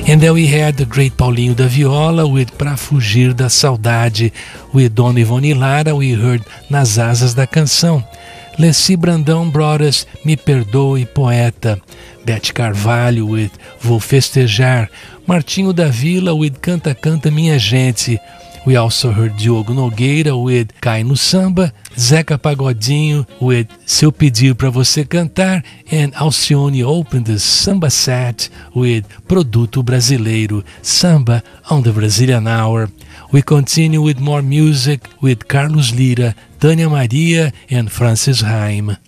And then we had the great Paulinho da Viola with Pra Fugir da Saudade. With Dona Ivone Lara, we heard Nas Asas da Canção. Leci Brandão brought us Me Perdoe Poeta. Beth Carvalho with Vou Festejar. Martinho da Vila with Canta Canta Minha Gente. We also heard Diogo Nogueira with Cai no Samba, Zeca Pagodinho with Se Eu Pedir Pra Você Cantar, and Alcione opened the Samba set with Produto Brasileiro, Samba on the Brazilian Hour. We continue with more music with Carlos Lira, Tânia Maria and Francis Haim.